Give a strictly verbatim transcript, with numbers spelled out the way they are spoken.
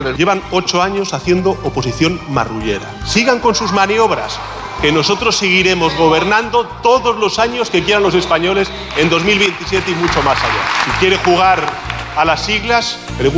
Llevan ocho años haciendo oposición marrullera. Sigan con sus maniobras, que nosotros seguiremos gobernando todos los años que quieran los españoles en dos mil veintisiete y mucho más allá. Si quiere jugar a las siglas...